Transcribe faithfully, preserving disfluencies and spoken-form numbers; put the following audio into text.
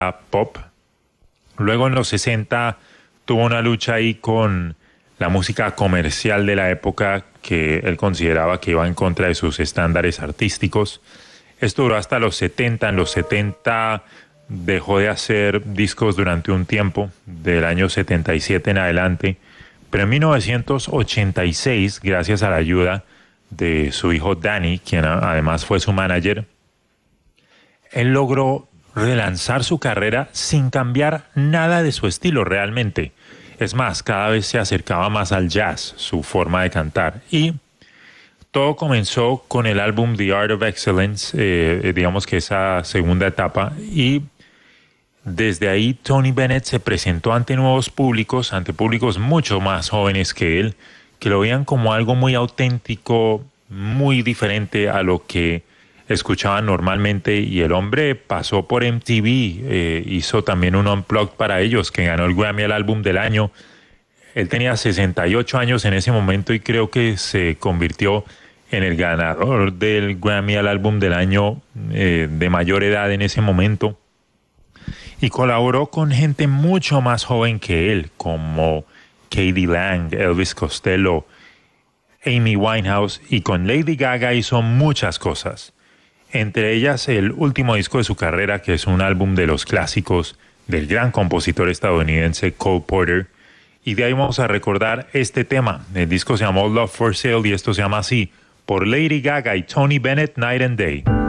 pop. Luego en los sesenta tuvo una lucha ahí con la música comercial de la época que él consideraba que iba en contra de sus estándares artísticos. Esto duró hasta los setenta. En los setenta dejó de hacer discos durante un tiempo, del año setenta y siete en adelante. Pero en mil novecientos ochenta y seis, gracias a la ayuda de su hijo Danny, quien además fue su manager, él logró relanzar su carrera sin cambiar nada de su estilo realmente. Es más, cada vez se acercaba más al jazz, su forma de cantar. Y todo comenzó con el álbum The Art of Excellence, eh, digamos que esa segunda etapa. Y desde ahí Tony Bennett se presentó ante nuevos públicos, ante públicos mucho más jóvenes que él, que lo veían como algo muy auténtico, muy diferente a lo que escuchaban normalmente, y el hombre pasó por M T V, eh, hizo también un Unplugged para ellos, que ganó el Grammy al álbum del año. Él tenía sesenta y ocho años en ese momento y creo que se convirtió en el ganador del Grammy al álbum del año eh, de mayor edad en ese momento. Y colaboró con gente mucho más joven que él, como Katie Lang, Elvis Costello, Amy Winehouse, y con Lady Gaga hizo muchas cosas. Entre ellas el último disco de su carrera, que es un álbum de los clásicos del gran compositor estadounidense Cole Porter. Y de ahí vamos a recordar este tema. El disco se llamó Love for Sale y esto se llama así, por Lady Gaga y Tony Bennett, Night and Day.